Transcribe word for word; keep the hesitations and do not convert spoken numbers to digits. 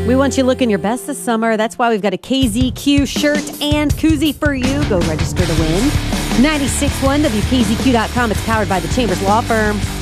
We want you looking your best this summer. That's why we've got a K Z Q shirt and koozie for you. Go register to win. ninety-six point one W K Z Q dot com. It's powered by the Chambers Law Firm.